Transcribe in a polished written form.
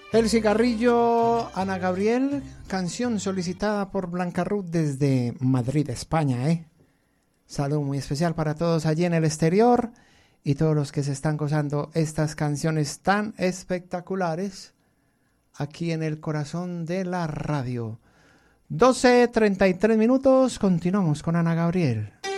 El cigarrillo, Ana Gabriel, canción solicitada por Blanca Ruth desde Madrid, España, ¿eh? Saludo muy especial para todos allí en el exterior y todos los que se están gozando estas canciones tan espectaculares aquí en el corazón de la radio. 12:33 minutos, continuamos con Ana Gabriel.